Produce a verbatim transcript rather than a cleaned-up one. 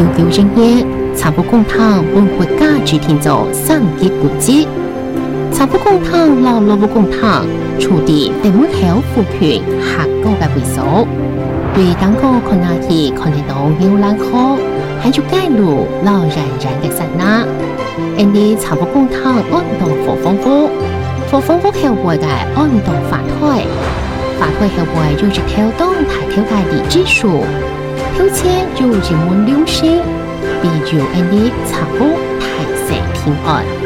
九九正月，茶不公堂本国家指定做三级古迹。茶不公堂老老不公堂，处地地门口扶贫客高嘅位數。對當個看下去看得到牛欄河，還有街路老冉冉嘅剎那。因啲茶不公堂安到火風屋，火風屋後背嘅安到法台，法台後背有一條東大條嘅荔枝樹，標籤有人文兩線，比如因啲茶不大石平安。